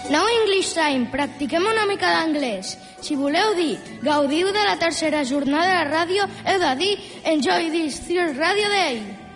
Now English Time, practiquem una mica d'anglès. Si voleu dir gaudiu de la tercera jornada de ràdio, heu de dir Enjoy this third radio day.